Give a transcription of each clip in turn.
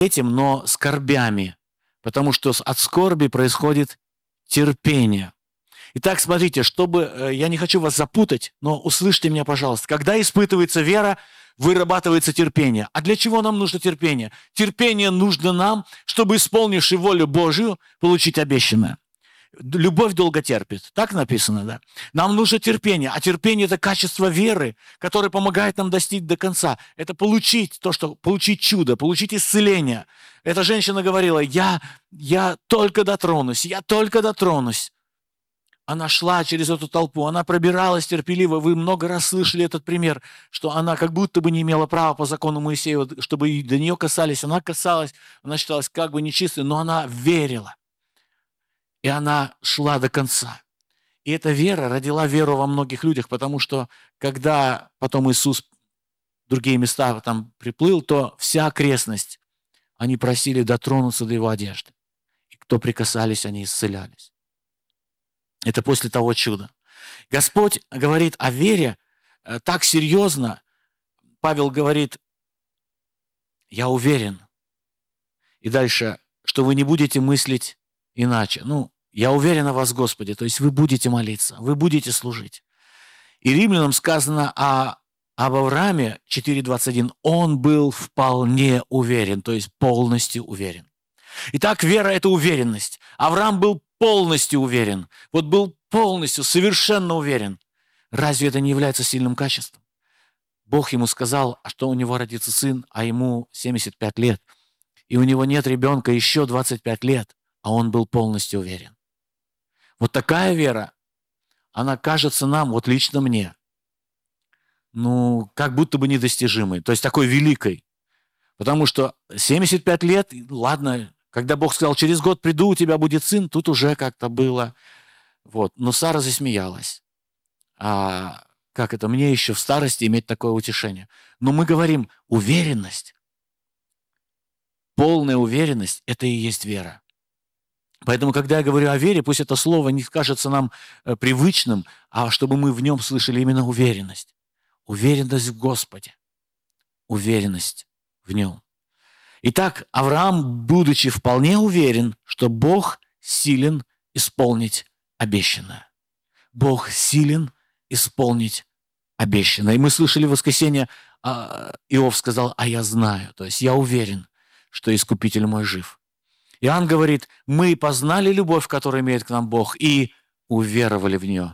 этим, но скорбями, потому что от скорби происходит терпение. Итак, смотрите, я не хочу вас запутать, но услышьте меня, пожалуйста. Когда испытывается вера, вырабатывается терпение. А для чего нам нужно терпение? Терпение нужно нам, чтобы, исполнивши волю Божию, получить обещанное. Любовь долго терпит. Так написано, да? Нам нужно терпение. А терпение – это качество веры, которое помогает нам достичь до конца. Это получить получить чудо, получить исцеление. Эта женщина говорила: я только дотронусь, я только дотронусь. Она шла через эту толпу, она пробиралась терпеливо. Вы много раз слышали этот пример, что она как будто бы не имела права по закону Моисея, чтобы до нее касались. Она касалась, она считалась как бы нечистой, но она верила. И она шла до конца. И эта вера родила веру во многих людях, потому что когда потом Иисус в другие места там приплыл, то вся окрестность, они просили дотронуться до его одежды. И кто прикасались, они исцелялись. Это после того чуда. Господь говорит о вере так серьезно. Павел говорит: я уверен. И дальше, что вы не будете мыслить иначе. Я уверен о вас, Господи. То есть вы будете молиться, вы будете служить. И Римлянам сказано об Аврааме 4:21. Он был вполне уверен, то есть полностью уверен. Итак, вера – это уверенность. Авраам был полностью уверен. Вот был полностью, совершенно уверен. Разве это не является сильным качеством? Бог ему сказал, что у него родится сын, а ему 75 лет. И у него нет ребенка еще 25 лет, а он был полностью уверен. Вот такая вера, она кажется нам, вот лично мне, как будто бы недостижимой, то есть такой великой. Потому что 75 лет, ладно, когда Бог сказал: через год приду, у тебя будет сын, тут уже как-то было. Вот. Но Сара засмеялась. Как это, мне еще в старости иметь такое утешение? Но мы говорим, уверенность, полная уверенность – это и есть вера. Поэтому, когда я говорю о вере, пусть это слово не кажется нам привычным, а чтобы мы в нем слышали именно уверенность. Уверенность в Господе. Уверенность в нем. Итак, Авраам, будучи вполне уверен, что Бог силен исполнить обещанное. Бог силен исполнить обещанное. И мы слышали в воскресенье, Иов сказал: а я знаю, то есть я уверен, что Искупитель мой жив. Иоанн говорит: мы познали любовь, которую имеет к нам Бог, и уверовали в нее.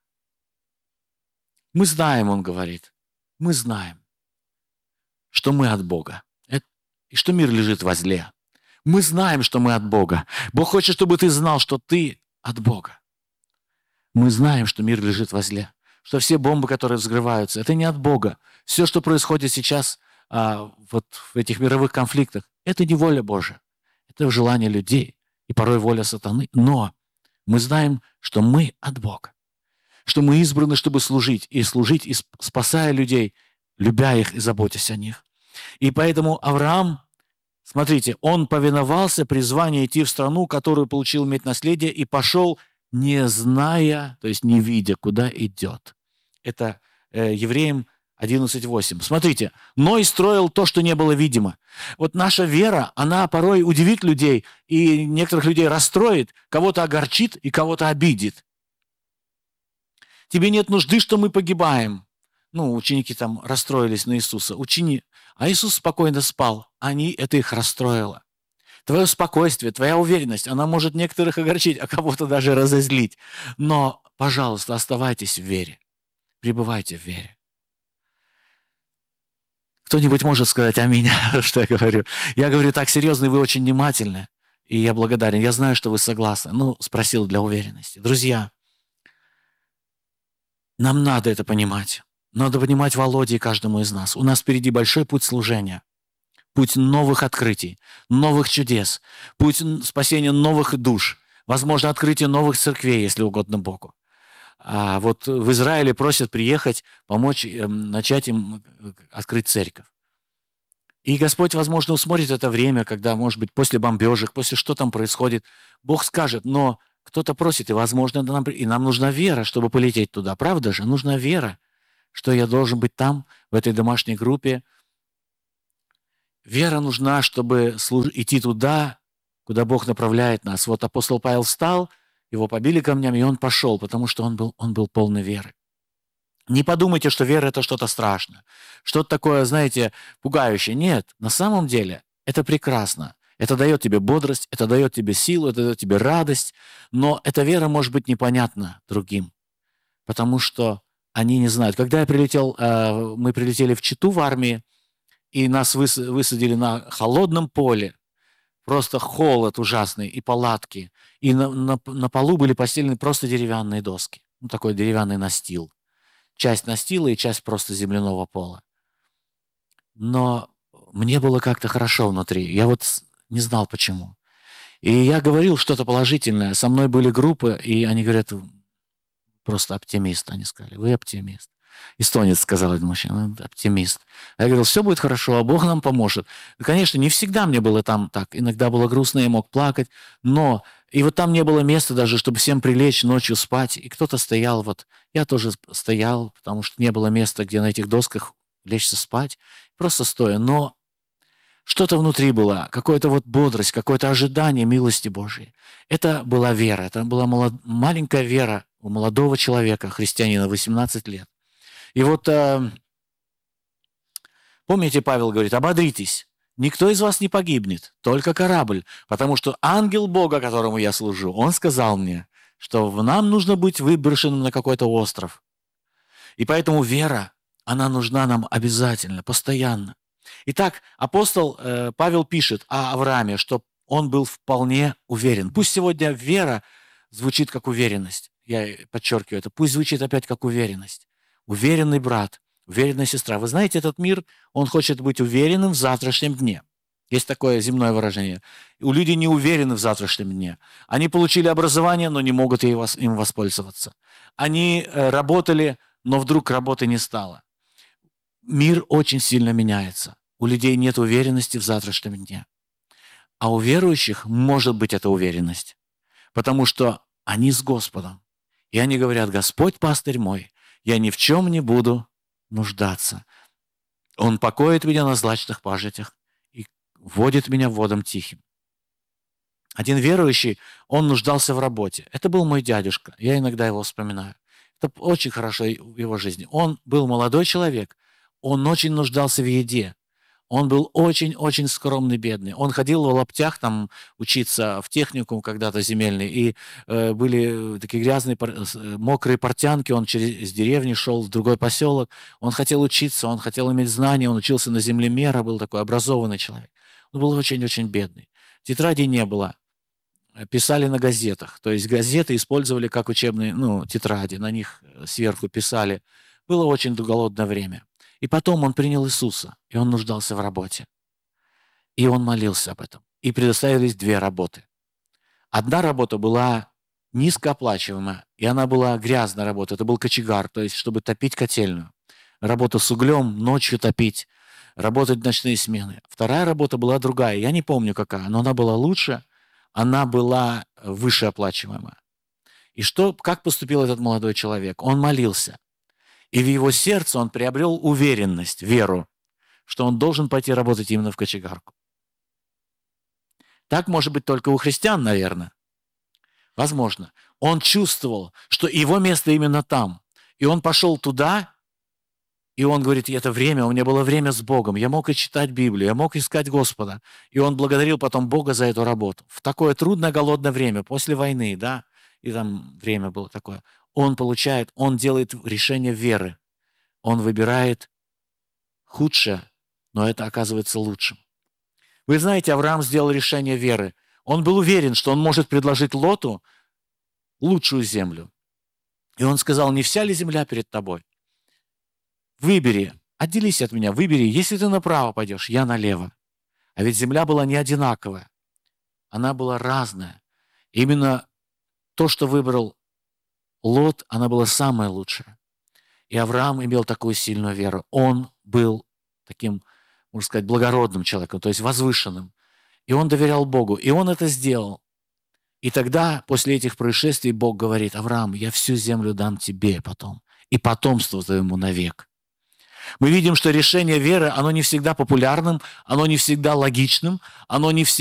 Мы знаем, он говорит, мы знаем, что мы от Бога. И что мир лежит возле. Мы знаем, что мы от Бога. Бог хочет, чтобы ты знал, что ты от Бога. Мы знаем, что мир лежит возле. Что все бомбы, которые взрываются, это не от Бога. Все, что происходит сейчас вот в этих мировых конфликтах, это не воля Божия. Это желание людей и порой воля сатаны. Но мы знаем, что мы от Бога. Что мы избраны, чтобы служить, и спасая людей, любя их и заботясь о них. И поэтому Авраам, смотрите, он повиновался призванию идти в страну, которую получил иметь наследие, и пошел, не зная, то есть не видя, куда идет. Это Евреям 11:8. Смотрите, Ной строил то, что не было видимо. Вот наша вера, она порой удивит людей, и некоторых людей расстроит, кого-то огорчит и кого-то обидит. Тебе нет нужды, что мы погибаем. Ученики там расстроились на Иисуса. А Иисус спокойно спал. Это их расстроило. Твое спокойствие, твоя уверенность, она может некоторых огорчить, а кого-то даже разозлить. Но, пожалуйста, оставайтесь в вере. Пребывайте в вере. Кто-нибудь может сказать аминь, что я говорю? Я говорю так серьезно, и вы очень внимательны. И я благодарен. Я знаю, что вы согласны. Спросил для уверенности. Друзья, нам надо это понимать. Надо понимать Володе и каждому из нас. У нас впереди большой путь служения. Путь новых открытий, новых чудес. Путь спасения новых душ. Возможно, открытие новых церквей, если угодно Богу. А вот в Израиле просят приехать, помочь начать им открыть церковь. И Господь, возможно, усмотрит это время, когда, может быть, после бомбежек, после что там происходит, Бог скажет, но кто-то просит, и, возможно, нам нужна вера, чтобы полететь туда. Правда же? Нужна вера, что я должен быть там, в этой домашней группе. вера нужна, чтобы идти туда, куда Бог направляет нас. Вот апостол Павел встал, его побили камнями, и он пошел, потому что он был полный веры. Не подумайте, что вера – это что-то страшное, что-то такое, знаете, пугающее. Нет, на самом деле это прекрасно. Это дает тебе бодрость, это дает тебе силу, это дает тебе радость. Но эта вера может быть непонятна другим, потому что они не знают. Когда мы прилетели в Читу в армии, и нас высадили на холодном поле, просто холод ужасный, и палатки, и на полу были постелены просто деревянные доски, ну, такой деревянный настил. Часть настила и часть просто земляного пола. Но мне было как-то хорошо внутри. Я вот не знал, почему. И я говорил что-то положительное. Со мной были группы, и они говорят, просто оптимист, они сказали. Вы оптимист. Эстонец сказал этот мужчина, оптимист. Я говорил, все будет хорошо, а Бог нам поможет. И, конечно, не всегда мне было там так. Иногда было грустно, я мог плакать. Но и вот там не было места даже, чтобы всем прилечь ночью спать. И кто-то стоял, вот я тоже стоял, потому что не было места, где на этих досках лечься спать. Просто стоя. Но что-то внутри было, какая-то вот бодрость, какое-то ожидание милости Божьей. Это была вера, это была маленькая вера у молодого человека, христианина, 18 лет. И вот, помните, Павел говорит, ободритесь, никто из вас не погибнет, только корабль, потому что ангел Бога, которому я служу, он сказал мне, что нам нужно быть выброшенным на какой-то остров. И поэтому вера, она нужна нам обязательно, постоянно. Итак, апостол Павел пишет о Аврааме, что он был вполне уверен. Пусть сегодня вера звучит как уверенность. Я подчеркиваю это. Пусть звучит опять как уверенность. Уверенный брат, уверенная сестра. Вы знаете, этот мир, он хочет быть уверенным в завтрашнем дне. Есть такое земное выражение. У людей не уверены в завтрашнем дне. Они получили образование, но не могут им воспользоваться. Они работали, но вдруг работы не стало. Мир очень сильно меняется. У людей нет уверенности в завтрашнем дне. А у верующих может быть эта уверенность, потому что они с Господом. И они говорят, Господь пастырь мой, я ни в чем не буду нуждаться. Он покоит меня на злачных пажитях и вводит меня в водам тихим. Один верующий, он нуждался в работе. Это был мой дядюшка, я иногда его вспоминаю. Это очень хорошо в его жизни. Он был молодой человек, он очень нуждался в еде. Он был очень-очень скромный, бедный. Он ходил в лаптях там учиться в техникум когда-то земельный, и были такие грязные, мокрые портянки, он через деревни шел в другой поселок. Он хотел учиться, он хотел иметь знания, он учился на землемера, был такой образованный человек. Он был очень-очень бедный. Тетрадей не было. Писали на газетах. То есть газеты использовали как учебные, тетради, на них сверху писали. Было очень голодное время. И потом он принял Иисуса, и он нуждался в работе. И он молился об этом. И предоставились две работы. Одна работа была низкооплачиваемая, и она была грязная работа. Это был кочегар, то есть чтобы топить котельную. Работа с углем, ночью топить, работать в ночные смены. Вторая работа была другая, я не помню какая, но она была лучше, она была вышеоплачиваемая. И как поступил этот молодой человек? Он молился. И в его сердце он приобрел уверенность, веру, что он должен пойти работать именно в кочегарку. Так может быть только у христиан, наверное. Возможно. Он чувствовал, что его место именно там. И он пошел туда, и он говорит, это время, у меня было время с Богом. Я мог и читать Библию, я мог искать Господа. И он благодарил потом Бога за эту работу. В такое трудное, голодное время, после войны, да, и там время было такое. Он делает решение веры. Он выбирает худшее, но это оказывается лучшим. Вы знаете, Авраам сделал решение веры. Он был уверен, что он может предложить Лоту лучшую землю. И он сказал, не вся ли земля перед тобой? Выбери, отделись от меня, выбери. Если ты направо пойдешь, я налево. А ведь земля была не одинаковая. Она была разная. Именно то, что выбрал Лот, она была самая лучшая. И Авраам имел такую сильную веру. Он был таким, можно сказать, благородным человеком, то есть возвышенным. И он доверял Богу. И он это сделал. И тогда, после этих происшествий, Бог говорит, Авраам, я всю землю дам тебе потом. И потомству твоему навек. Мы видим, что решение веры, оно не всегда популярным, оно не всегда логичным, оно не всегда